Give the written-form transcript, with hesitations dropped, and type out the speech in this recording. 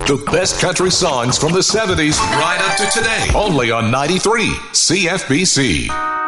The best country songs from the 70s right up to today. Only on 93 CFBC.